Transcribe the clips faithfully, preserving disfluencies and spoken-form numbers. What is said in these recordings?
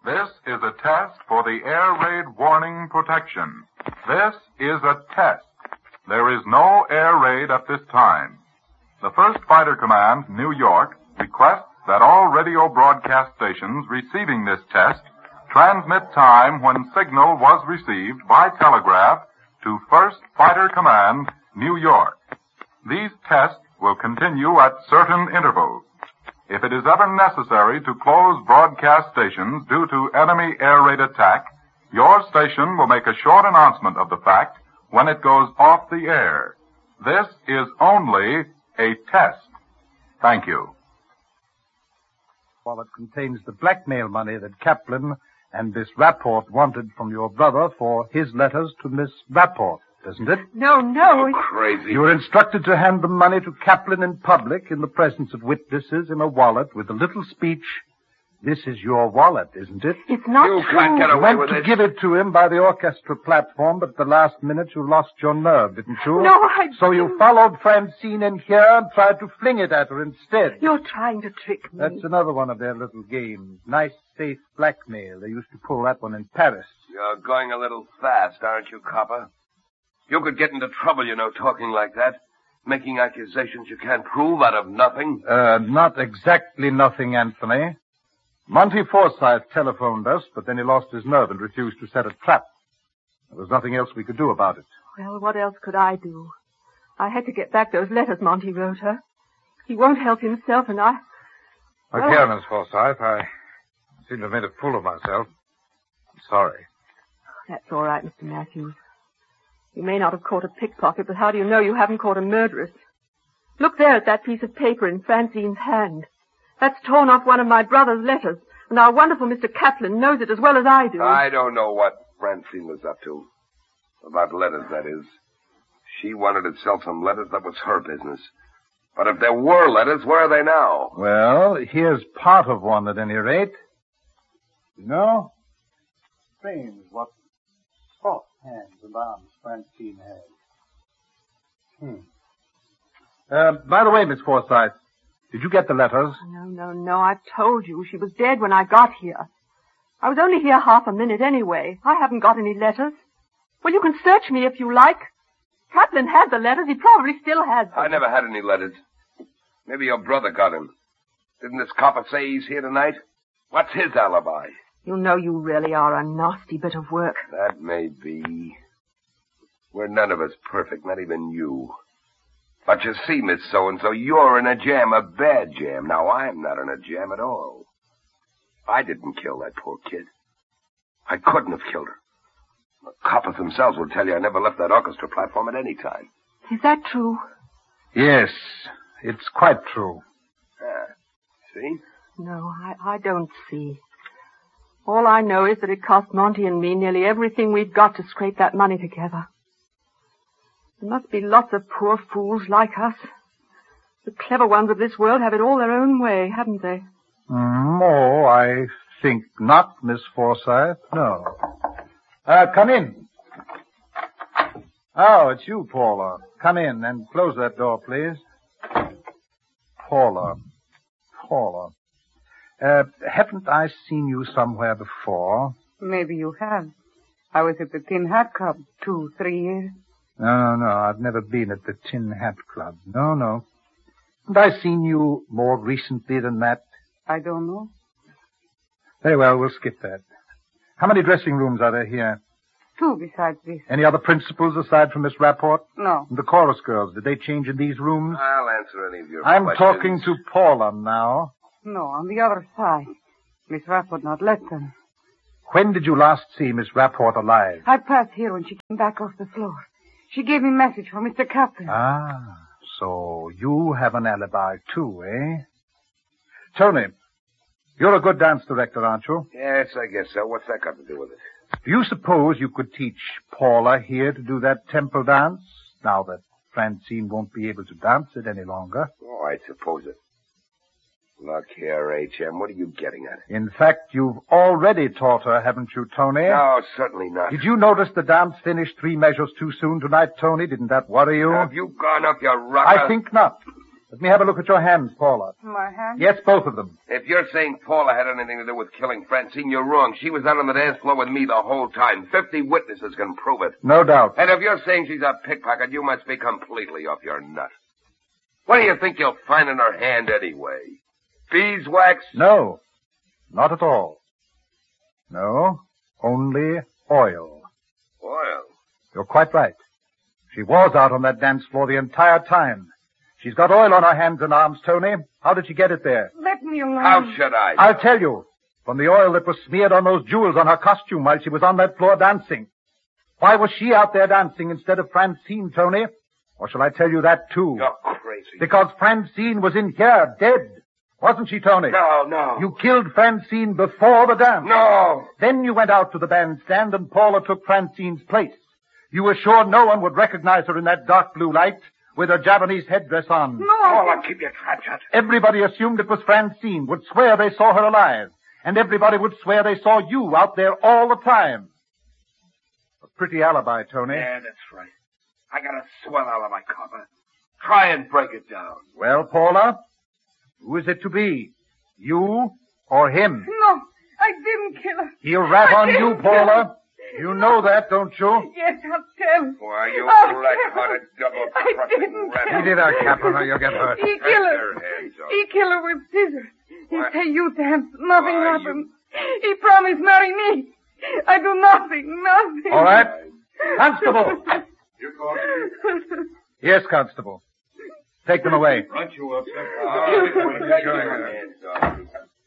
This is a test for the air raid warning protection. This is a test. There is no air raid at this time. The First Fighter Command, New York, requests that all radio broadcast stations receiving this test transmit time when signal was received by telegraph to First Fighter Command, New York. These tests will continue at certain intervals. If it is ever necessary to close broadcast stations due to enemy air raid attack, your station will make a short announcement of the fact when it goes off the air. This is only a test. Thank you. Well, it contains the blackmail money that Kaplan and Miss Rapport wanted from your brother for his letters to Miss Rapport, doesn't it? No, no. You're crazy. You were instructed to hand the money to Kaplan in public in the presence of witnesses in a wallet with a little speech. This is your wallet, isn't it? It's not You true. can't get You away went with to it. give it to him by the orchestra platform, but at the last minute you lost your nerve, didn't you? No, I So you didn't. followed Francine in here and tried to fling it at her instead. You're trying to trick me. That's another one of their little games. Nice, safe blackmail. They used to pull that one in Paris. You're going a little fast, aren't you, copper? You could get into trouble, you know, talking like that. Making accusations you can't prove out of nothing. Uh, not exactly nothing, Anthony. Monty Forsythe telephoned us, but then he lost his nerve and refused to set a trap. There was nothing else we could do about it. Well, what else could I do? I had to get back those letters Monty wrote her. He won't help himself, and I... Look Well- here, Miss Forsythe. I seem to have made a fool of myself. I'm sorry. That's all right, Mister Matthews. You may not have caught a pickpocket, but how do you know you haven't caught a murderess? Look there at that piece of paper in Francine's hand. That's torn off one of my brother's letters, and our wonderful Mister Kaplan knows it as well as I do. I don't know what Francine was up to. About letters, that is. She wanted to sell some letters. That was her business. But if there were letters, where are they now? Well, here's part of one at any rate. You know, strange what soft hands and arms Francine has. Hmm. Uh, by the way, Miss Forsythe, did you get the letters? No, no, no. I've told you. She was dead when I got here. I was only here half a minute anyway. I haven't got any letters. Well, you can search me if you like. Kaplan had the letters. He probably still has them. I never had any letters. Maybe your brother got him. Didn't this copper say he's here tonight? What's his alibi? You know you really are a nasty bit of work. That may be. We're none of us perfect, not even you. But you see, Miss So-and-so, you're in a jam, a bad jam. Now, I'm not in a jam at all. I didn't kill that poor kid. I couldn't have killed her. The coppers themselves will tell you I never left that orchestra platform at any time. Is that true? Yes, it's quite true. Ah, see? No, I, I don't see. All I know is that it cost Monty and me nearly everything we've got to scrape that money together. There must be lots of poor fools like us. The clever ones of this world have it all their own way, haven't they? Mm, oh, I think not, Miss Forsythe. No. Uh, come in. Oh, it's you, Paula. Come in and close that door, please. Paula. Paula. Uh, haven't I seen you somewhere before? Maybe you have. I was at the Tin Hat Club two, three years. No, no, no. I've never been at the Tin Hat Club. No, no. Haven't I seen you more recently than that? I don't know. Very well, we'll skip that. How many dressing rooms are there here? Two besides this. Any other principals aside from Miss Rapport? No. And the chorus girls, did they change in these rooms? I'll answer any of your I'm questions. talking to Paula now. No, on the other side. Miss Rapp would not let them. When did you last see Miss Rapport alive? I passed here when she came back off the floor. She gave me a message from Mister Kaplan. Ah, so you have an alibi too, eh? Tony, you're a good dance director, aren't you? Yes, I guess so. What's that got to do with it? Do you suppose you could teach Paula here to do that temple dance, now that Francine won't be able to dance it any longer? Oh, I suppose it. Look here, H M, what are you getting at? In fact, you've already taught her, haven't you, Tony? No, certainly not. Did you notice the dance finished three measures too soon tonight, Tony? Didn't that worry you? Have you gone up your rocker? I think not. Let me have a look at your hands, Paula. My hand? Yes, both of them. If you're saying Paula had anything to do with killing Francine, you're wrong. She was out on the dance floor with me the whole time. Fifty witnesses can prove it. No doubt. And if you're saying she's a pickpocket, you must be completely off your nut. What do you think you'll find in her hand anyway? Beeswax? No, not at all. No, only oil. Oil? You're quite right. She was out on that dance floor the entire time. She's got oil on her hands and arms, Tony. How did she get it there? Let me alone. How should I? I'll tell you. From the oil that was smeared on those jewels on her costume while she was on that floor dancing. Why was she out there dancing instead of Francine, Tony? Or shall I tell you that, too? You're crazy. Because Francine was in here, dead. Wasn't she, Tony? No, no. You killed Francine before the dance. No. Then you went out to the bandstand and Paula took Francine's place. You were sure no one would recognize her in that dark blue light with her Japanese headdress on. No. Paula, keep your trap shut. Everybody assumed it was Francine, would swear they saw her alive. And everybody would swear they saw you out there all the time. A pretty alibi, Tony. Yeah, that's right. I got a swell alibi, copper. Try and break it down. Well, Paula, who is it to be? You or him? No, I didn't kill her. He'll rap I on you, didn't Paula. You know that, don't you? Yes, I'll tell. Why, you I'll black-hearted tell. double I crossing didn't rat. kill Easy there, Captain, or you'll get hurt. He Take killed her. your hands off. He killed her with scissors. He What? say you dance. Nothing Why, happened. He promised marry me. I do nothing, nothing. All right. Constable. You call me? Yes, Constable. Take them away. Front you up, Oh, take your hands off.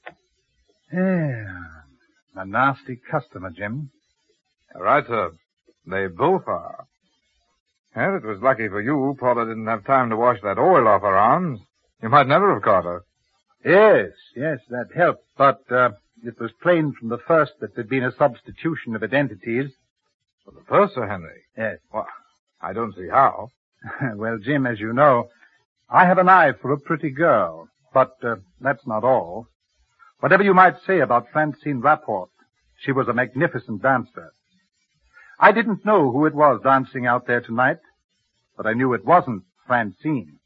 Yeah. A nasty customer, Jim. Right, sir. They both are. And it was lucky for you Paula didn't have time to wash that oil off her arms. You might never have caught her. Yes, yes, that helped. But uh, it was plain from the first that there'd been a substitution of identities. For the first, Sir Henry? Yes. Well, I don't see how. Well, Jim, as you know, I have an eye for a pretty girl. But uh, that's not all. Whatever you might say about Francine Rapport, she was a magnificent dancer. I didn't know who it was dancing out there tonight, but I knew it wasn't Francine.